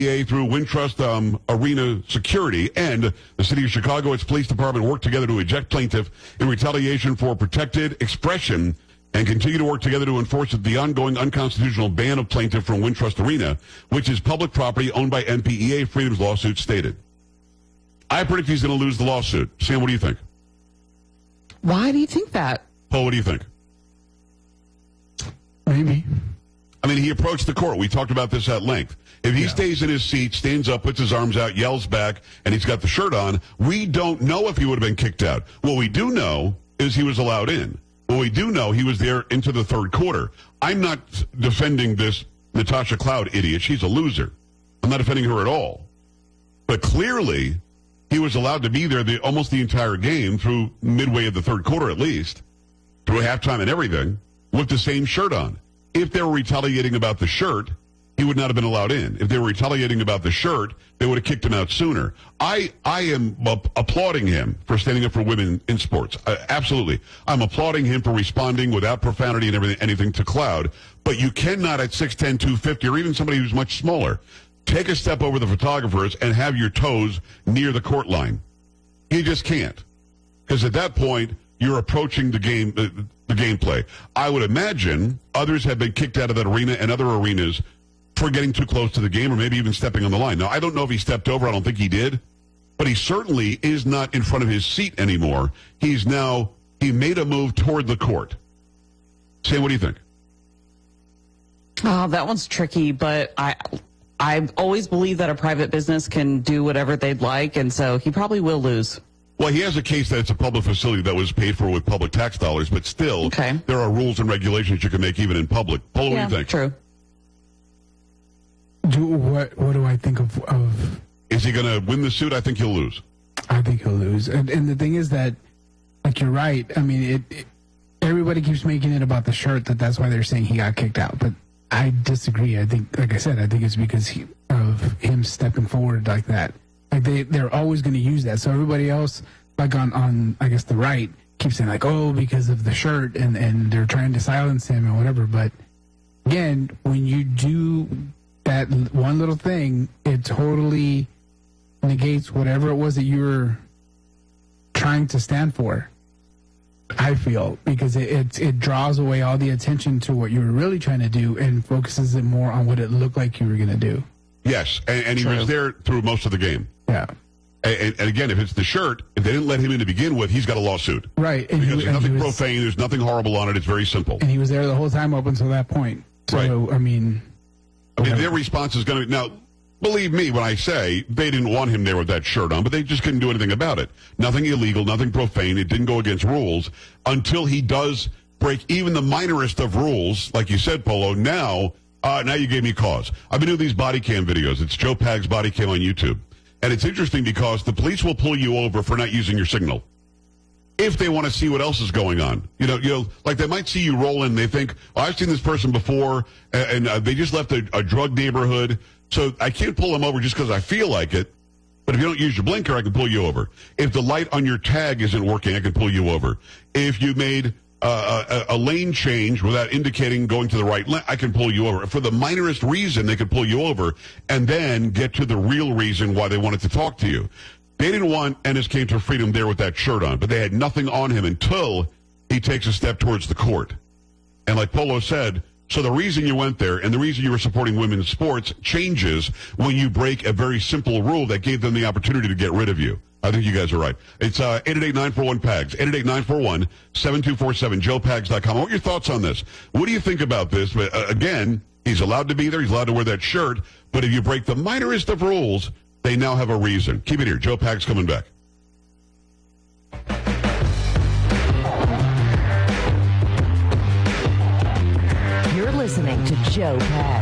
through Wintrust Arena Security and the City of Chicago, its police department worked together to eject plaintiff in retaliation for protected expression and continue to work together to enforce the ongoing unconstitutional ban of plaintiff from Wintrust Arena, which is public property owned by MPEA, Freedom's lawsuit stated. I predict he's going to lose the lawsuit. Sam, what do you think? Why do you think that? Paul, what do you think? Maybe. I mean, he approached the court. We talked about this at length. If he stays in his seat, stands up, puts his arms out, yells back, and he's got the shirt on, we don't know if he would have been kicked out. What we do know is he was allowed in. What we do know, he was there into the third quarter. I'm not defending this Natasha Cloud idiot. She's a loser. I'm not defending her at all. But clearly, he was allowed to be there almost the entire game through midway of the third quarter at least, through halftime and everything, with the same shirt on. If they were retaliating about the shirt, he would not have been allowed in. If they were retaliating about the shirt, they would have kicked him out sooner. I am applauding him for standing up for women in sports. Absolutely. I'm applauding him for responding without profanity and anything to Cloud. But you cannot at 6'10", 250, or even somebody who's much smaller, take a step over the photographers and have your toes near the court line. You just can't. Because at that point, you're approaching the game, the gameplay. I would imagine others have been kicked out of that arena and other arenas for getting too close to the game or maybe even stepping on the line. Now, I don't know if he stepped over. I don't think he did. But he certainly is not in front of his seat anymore. He made a move toward the court. Sam, what do you think? Oh, that one's tricky, but I always believe that a private business can do whatever they'd like, and so he probably will lose. Well, he has a case that it's a public facility that was paid for with public tax dollars, but still, there are rules and regulations you can make even in public. Paul, what do you think? True. What do I think of? Is he going to win the suit? I think he'll lose. I think he'll lose. And the thing is that, like, you're right. I mean, everybody keeps making it about the shirt, that's why they're saying he got kicked out. But I disagree. I think, like I said, I think it's because of him stepping forward like that. Like, they're always going to use that. So everybody else, like on I guess the right, keeps saying, like, oh, because of the shirt, and they're trying to silence him and whatever. But again, when you do that one little thing, it totally negates whatever it was that you were trying to stand for, I feel, because it draws away all the attention to what you were really trying to do and focuses it more on what it looked like you were going to do. Yes, and he was there through most of the game. Yeah. And again, if it's the shirt, if they didn't let him in to begin with, he's got a lawsuit. Right. And because there's nothing profane, there's nothing horrible on it, it's very simple. And he was there the whole time up until that point. So, right. I mean, their response is going to be, now, believe me when I say they didn't want him there with that shirt on, but they just couldn't do anything about it. Nothing illegal, nothing profane. It didn't go against rules until he does break even the minorest of rules, like you said, Polo. Now you gave me cause. I've been doing these body cam videos. It's Joe Pag's body cam on YouTube. And it's interesting because the police will pull you over for not using your signal if they want to see what else is going on. You know, like they might see you roll in. They think, oh, I've seen this person before, and they just left a drug neighborhood. So I can't pull them over just because I feel like it. But if you don't use your blinker, I can pull you over. If the light on your tag isn't working, I can pull you over. If you made a lane change without indicating going to the right lane, I can pull you over. For the minorest reason, they could pull you over and then get to the real reason why they wanted to talk to you. They didn't want Enes Kanter Freedom there with that shirt on, but they had nothing on him until he takes a step towards the court. And like Polo said, so the reason you went there and the reason you were supporting women's sports changes when you break a very simple rule that gave them the opportunity to get rid of you. I think you guys are right. It's 888-941-PAGS, 888-941-7247, joepags.com. What are your thoughts on this? What do you think about this? But, again, he's allowed to be there. He's allowed to wear that shirt. But if you break the minorest of rules, they now have a reason. Keep it here. Joe Pags coming back. You're listening to Joe Pags.